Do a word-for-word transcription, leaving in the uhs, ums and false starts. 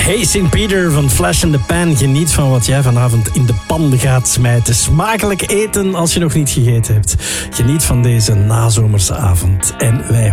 Hey Saint Peter van Flash in the Pan. Geniet van wat jij vanavond in de pan gaat smijten. Smakelijk eten als je nog niet gegeten hebt. Geniet van deze nazomerse avond. En wij